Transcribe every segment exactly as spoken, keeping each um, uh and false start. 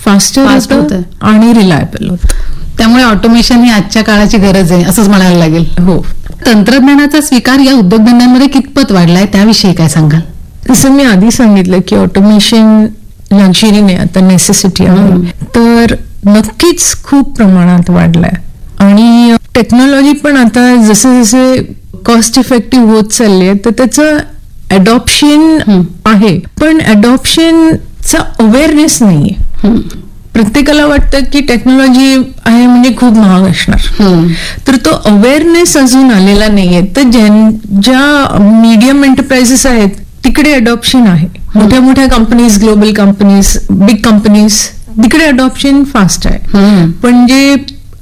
Faster Fast होतं होतं. आणि रिलायबल होतं. त्यामुळे ऑटोमेशन ही आजच्या काळाची गरज आहे असंच म्हणायला लागेल. हो. तंत्रज्ञानाचा स्वीकार या उद्योगधंद्यांमध्ये कितपत वाढलाय त्याविषयी काय सांगाल? जसं मी आधी सांगितलं की ऑटोमेशन लक्झरी नाही, आता नेसेसिटी आहे. तर नक्कीच खूप प्रमाणात वाढलाय. आणि टेक्नॉलॉजी पण आता जसे जसे कॉस्ट इफेक्टिव्ह होत चालली आहे तर त्याचं अडॉप्शन आहे, पण अडॉप्शनचा अवेअरनेस नाहीये. प्रत्येकाला वाटतं की टेक्नॉलॉजी आहे म्हणजे खूप महाग असणार, तर तो अवेअरनेस अजून आलेला नाहीये. तर ज्या मीडियम एंटरप्राइजेस आहेत तिकडे अडॉप्शन आहे. मोठ्या मोठ्या companies, global companies, big companies, तिकडे अडॉप्शन फास्ट आहे. पण जे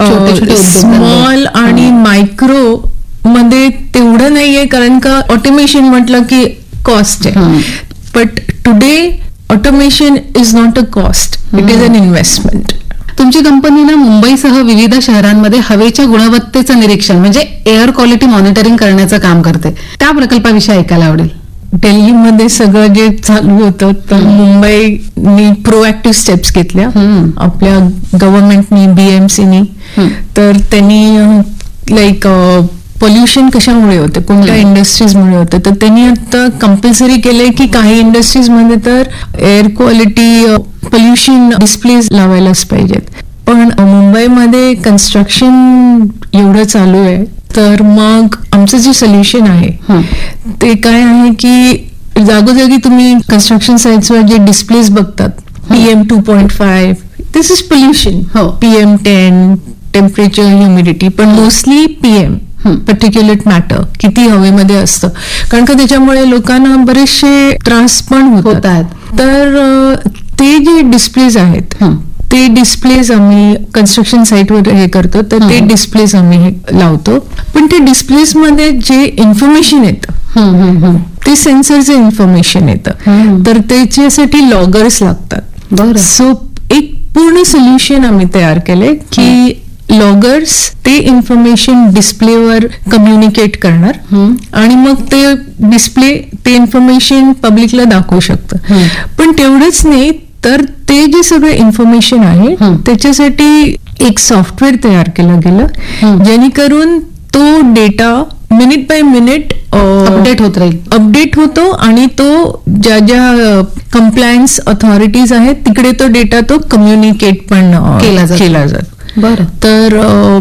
स्मॉल आणि मायक्रो मध्ये तेवढं नाहीये, कारण का ऑटोमेशन म्हटलं की कॉस्ट आहे. But today automation is not a cost, it is an investment. तुमची कंपनी ना मुंबईसह विविध शहरांमध्ये हवेच्या गुणवत्तेचं निरीक्षण म्हणजे एअर क्वालिटी मॉनिटरिंग करण्याचं काम करते. त्या प्रकल्पाविषयी ऐकायला आवडेल. दिल्लीमध्ये सगळं जे चालू होतं तर मुंबईनी प्रोएक्टिव्ह स्टेप्स घेतल्या आपल्या गव्हर्नमेंटनी, बीएमसीनी. तर त्यांनी लाईक पोल्युशन कशामुळे होतं, कोणत्या इंडस्ट्रीजमुळे होतं, तर त्यांनी आता कंपल्सरी केलंय की काही इंडस्ट्रीजमध्ये तर एअर क्वालिटी पोल्युशन डिस्प्लेज लावायलाच पाहिजेत. पण मुंबईमध्ये कन्स्ट्रक्शन एवढं चालू आहे, तर मग आमचं जे सोल्युशन आहे ते काय आहे की जागोजागी तुम्ही कन्स्ट्रक्शन साईट्सवर जे डिस्प्लेज बघतात, PM two point five, this is pollution. PM ten, temperature, humidity, पण मोस्टली पीएम पर्टिक्युलेट मॅटर किती हवेमध्ये असतं, कारण का त्याच्यामुळे लोकांना बरेचसे त्रास पण होतात. तर ते जे डिस्प्लेज आहेत ते डिस्प्लेज आम्ही कन्स्ट्रक्शन साईटवर हे करतो, तर ते डिस्प्लेज आम्ही लावतो. पण ते डिस्प्लेज मध्ये जे इन्फॉर्मेशन येतं ते सेन्सरचं इन्फॉर्मेशन येतं, तर त्याच्यासाठी लॉगर्स लागतात. सो एक पूर्ण सोल्युशन आम्ही तयार केलंय की लॉगर्स ते इन्फॉर्मेशन डिस्प्लेवर कम्युनिकेट करणार आणि मग ते डिस्प्ले ते इन्फॉर्मेशन पब्लिकला दाखवू शकतं. पण तेवढंच नाही, तर ते जे सगळं इन्फॉर्मेशन आहे त्याच्यासाठी एक सॉफ्टवेअर तयार केलं गेलं जेणेकरून तो data minute bye minute update होत राहील, अपडेट होतो आणि तो ज्या ज्या कंप्लायन्स अथॉरिटीज आहेत तिकडे तो डेटा तो कम्युनिकेट पण केला जातो. केला जातो. बरं. तर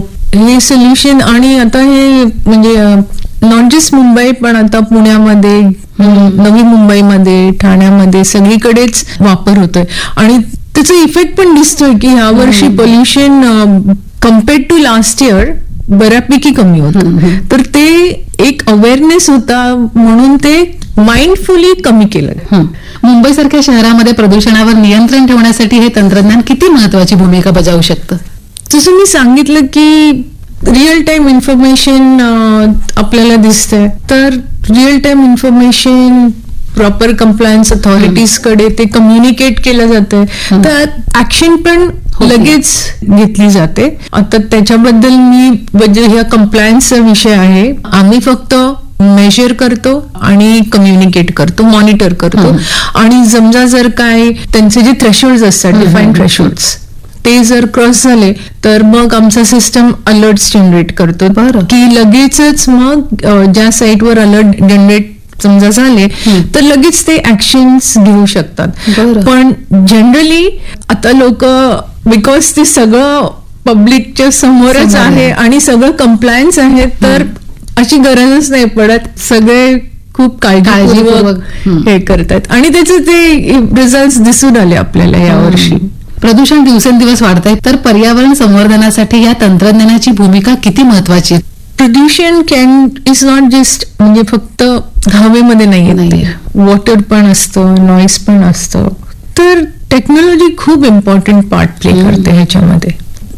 हे सोल्युशन आणि आता हे म्हणजे नॉट जस्ट मुंबई, पण आता पुण्यामध्ये, नवी मुंबईमध्ये, ठाण्यामध्ये सगळीकडेच वापर होतोय आणि त्याचा इफेक्ट पण दिसतोय की ह्या वर्षी pollution compared to last year बऱ्यापैकी कमी होतं. तर ते एक अवेअरनेस होता म्हणून ते माइंडफुली कमी केलं. मुंबई सारख्या शहरामध्ये प्रदूषणावर नियंत्रण ठेवण्यासाठी हे तंत्रज्ञान किती महत्वाची भूमिका बजावू शकतं? जसं मी सांगितलं की रिअल टाइम इन्फॉर्मेशन आपल्याला दिसतंय, तर real time information proper compliance authorities कडे ते कम्युनिकेट केलं जातंय, तर ऍक्शन पण लगेच घेतली जाते. आता त्याच्याबद्दल मी म्हणजे ह्या कंप्लायन्सचा विषय आहे, आम्ही फक्त मेजर करतो आणि कम्युनिकेट करतो, मॉनिटर करतो. आणि समजा जर काय त्यांचे जे थ्रेशोल्ड्स असतात, डिफाईन थ्रेशोल्ड्स, ते जर क्रॉस झाले तर मग आमचा सिस्टम अलर्ट्स जनरेट करतो. बरं. की लगेचच मग ज्या साईटवर अलर्ट जनरेट समजा झाले तर लगेच ते ऍक्शन्स घेऊ शकतात. पण जनरली आता लोक बिकॉज ते सगळं पब्लिकच्या समोरच आहे आणि सगळं कंप्लायन्स आहे, तर अशी गरजच नाही पडत. सगळे खूप काळजीपूर्वक हे करतात आणि त्याचे ते रिझल्ट दिसून आले आपल्याला यावर्षी. प्रदूषण दिवसेंदिवस वाढत आहे, तर पर्यावरण संवर्धनासाठी या तंत्रज्ञानाची भूमिका किती महत्वाची? प्रदूषण कॅन इज नॉट जस्ट म्हणजे फक्त हवेमध्ये नाही, वॉटर पण असतं, नॉईज पण असतं. तर टेक्नॉलॉजी खूप इम्पॉर्टंट पार्ट प्ले करते ह्याच्यामध्ये.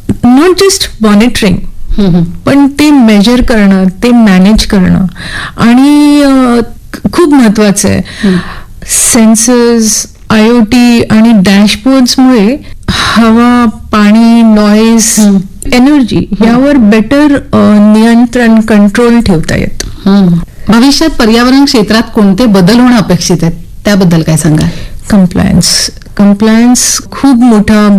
नॉट जस्ट मॉनिटरिंग, पण ते मेजर करणं, ते मॅनेज करणं आणि खूप महत्वाचं आहे. सेन्सर्स, आयओटी आणि डॅशबोर्ड्समुळे हवा, पाणी, नॉईज, एनर्जी यावर बेटर नियंत्रण, कंट्रोल ठेवता येतं. भविष्यात पर्यावरण क्षेत्रात कोणते बदल होणं अपेक्षित आहेत त्याबद्दल काय सांगाल? कंप्लायन्स कंप्लायन्स खूप मोठा